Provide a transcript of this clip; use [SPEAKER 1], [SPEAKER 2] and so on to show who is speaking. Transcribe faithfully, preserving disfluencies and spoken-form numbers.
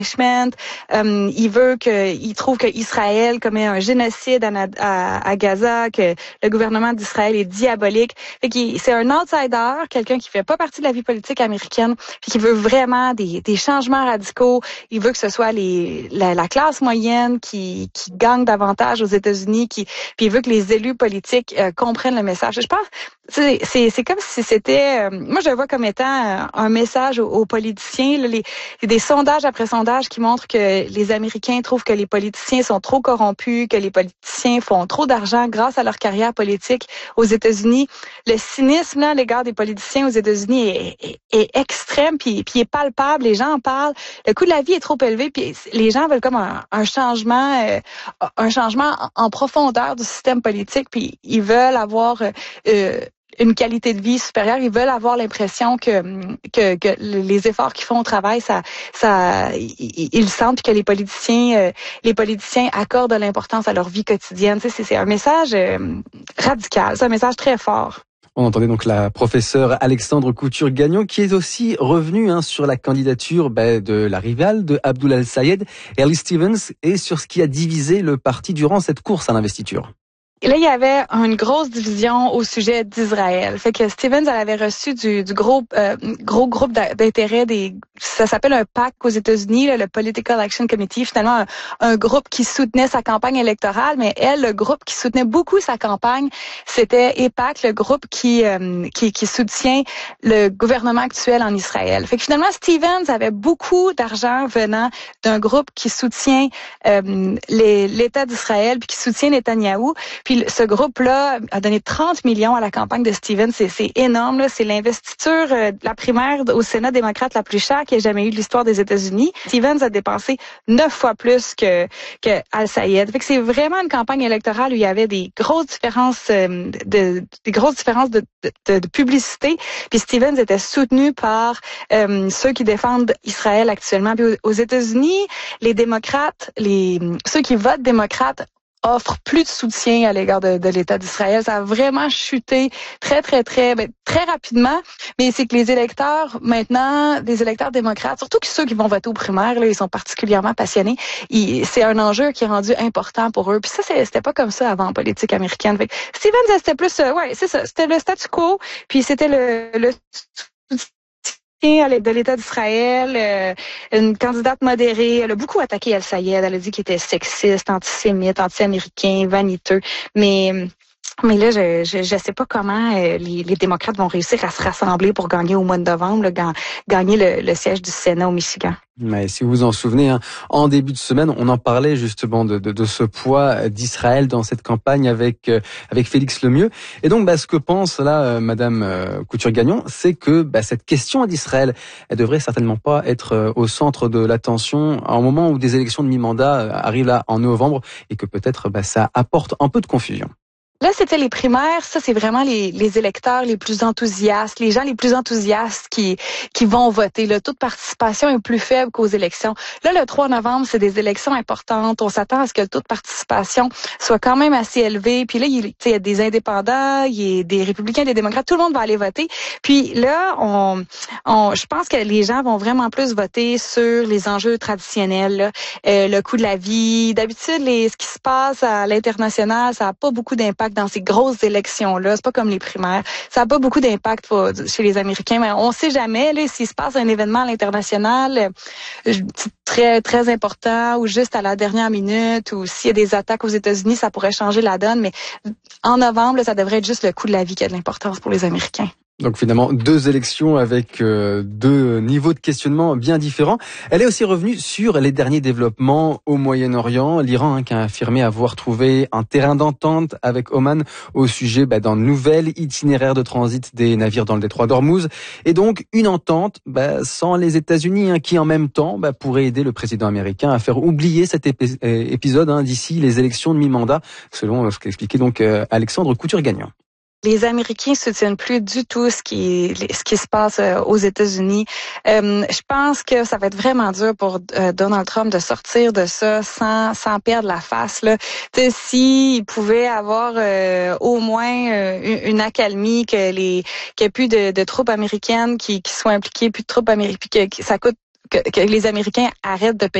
[SPEAKER 1] Um, il veut que, il trouve qu'Israël commet un génocide à, à, à Gaza, que le gouvernement d'Israël est diabolique. Fait qu'il, c'est un outsider, quelqu'un qui fait pas partie de la vie politique américaine, puis qui veut vraiment des, des changements radicaux. Il veut que ce soit les, la, la classe moyenne qui, qui gagne davantage aux États-Unis, qui, puis il veut que les élus politiques euh, comprennent le message. Je pense, c'est, c'est, c'est comme si c'était, euh, moi je le vois comme étant euh, un message aux, aux politiciens. Là, les, des sondages après sondages qui montrent que les Américains trouvent que les politiciens sont trop corrompus, que les politiciens font trop d'argent grâce à leur carrière politique aux États-Unis. Le cynisme là, à l'égard des politiciens aux États-Unis est, est, est extrême, puis, puis est palpable. Les gens en parlent. Le coût de la vie est trop élevé, puis les gens veulent comme un, un changement, euh, un changement en profondeur du système politique, puis ils veulent avoir euh, une qualité de vie supérieure. Ils veulent avoir l'impression que, que, que les efforts qu'ils font au travail, ça, ça, ils, ils sentent, puis que les politiciens, euh, les politiciens accordent de l'importance à leur vie quotidienne. Tu sais, c'est, c'est un message euh, radical, c'est un message très fort.
[SPEAKER 2] On entendait donc la professeure Alexandre Couture-Gagnon qui est aussi revenue hein, sur la candidature bah, de la rivale de Abdul Al-Sayed, Ellie Stephens, et sur ce qui a divisé le parti durant cette course à l'investiture.
[SPEAKER 1] Et là, il y avait une grosse division au sujet d'Israël. Fait que Stephens, elle avait reçu du, du gros, euh, gros groupe d'intérêt des, ça s'appelle un PAC aux États-Unis, là, le Political Action Committee. Finalement, un, un groupe qui soutenait sa campagne électorale, mais elle, le groupe qui soutenait beaucoup sa campagne, c'était EPAC, le groupe qui, euh, qui, qui soutient le gouvernement actuel en Israël. Fait que finalement, Stephens avait beaucoup d'argent venant d'un groupe qui soutient euh, les, l'État d'Israël, puis qui soutient Netanyahou. Puis ce groupe-là a donné trente millions à la campagne de Stephens. C'est, c'est énorme, là. C'est l'investiture, euh, la primaire au Sénat démocrate la plus chère qu'il ait jamais eu de l'histoire des États-Unis. Stephens a dépensé neuf fois plus que, que Al-Sayed. Fait que c'est vraiment une campagne électorale où il y avait des grosses différences, euh, de, des grosses différences de, de, de publicité. Puis Stephens était soutenu par euh, ceux qui défendent Israël actuellement. Puis aux, aux États-Unis, les démocrates, les ceux qui votent démocrates offre plus de soutien à l'égard de, de l'État d'Israël. Ça a vraiment chuté très, très, très, ben, très rapidement. Mais c'est que les électeurs, maintenant, des électeurs démocrates, surtout que ceux qui vont voter aux primaires, là, ils sont particulièrement passionnés. Ils, c'est un enjeu qui est rendu important pour eux. Puis ça, c'est, c'était pas comme ça avant en politique américaine. Fait que Stephens, c'était plus, euh, ouais, c'est ça, c'était le statu quo. Puis c'était le, le de l'État d'Israël, euh, une candidate modérée. Elle a beaucoup attaqué Al-Sayed. Elle a dit qu'il était sexiste, antisémite, anti-américain, vaniteux. Mais mais là, je je, je sais pas comment euh, les, les démocrates vont réussir à se rassembler pour gagner au mois de novembre, là, ga, gagner le, le siège du Sénat au Michigan.
[SPEAKER 2] Mais si vous vous en souvenez, hein, en début de semaine, on en parlait justement de, de, de ce poids d'Israël dans cette campagne avec euh, avec Félix Lemieux. Et donc, bah, ce que pense là euh, Madame euh, Couture-Gagnon, c'est que bah, cette question d'Israël, elle devrait certainement pas être euh, au centre de l'attention à un moment où des élections de mi-mandat euh, arrivent là en novembre et que peut-être bah, ça apporte un peu de confusion.
[SPEAKER 1] Là, c'était les primaires. Ça, c'est vraiment les, les électeurs les plus enthousiastes, les gens les plus enthousiastes qui qui vont voter. Le taux de participation est plus faible qu'aux élections. Là, le trois novembre, c'est des élections importantes. On s'attend à ce que le taux de participation soit quand même assez élevé. Puis là, il, il y a des indépendants, il y a des républicains, des démocrates. Tout le monde va aller voter. Puis là, on, on je pense que les gens vont vraiment plus voter sur les enjeux traditionnels, là. Euh, le coût de la vie. D'habitude, les, ce qui se passe à l'international, ça n'a pas beaucoup d'impact dans ces grosses élections-là. C'est pas comme les primaires. Ça n'a pas beaucoup d'impact pour, chez les Américains, mais on sait jamais, là, s'il se passe un événement à l'international euh, très, très important ou juste à la dernière minute ou s'il y a des attaques aux États-Unis, ça pourrait changer la donne, mais en novembre, là, ça devrait être juste le coût de la vie qui a de l'importance pour les Américains.
[SPEAKER 2] Donc finalement, deux élections avec euh, deux niveaux de questionnement bien différents. Elle est aussi revenue sur les derniers développements au Moyen-Orient. L'Iran hein, qui a affirmé avoir trouvé un terrain d'entente avec Oman au sujet bah, d'un nouvel itinéraire de transit des navires dans le détroit d'Ormuz. Et donc une entente bah, sans les États-Unis hein, qui en même temps bah, pourrait aider le président américain à faire oublier cet épi- épisode hein, d'ici les élections de mi-mandat, selon ce qu'expliquait donc euh, Alexandre Couture-Gagnon.
[SPEAKER 1] Les Américains soutiennent plus du tout ce qui ce qui se passe aux États-Unis. Euh, je pense que ça va être vraiment dur pour euh, Donald Trump de sortir de ça sans sans perdre la face là. Tu sais, s'il pouvait avoir euh, au moins euh, une accalmie, que les qu'il n'y ait plus de, de troupes américaines qui qui soient impliquées, plus de troupes américaines, que ça coûte que, que les Américains arrêtent de payer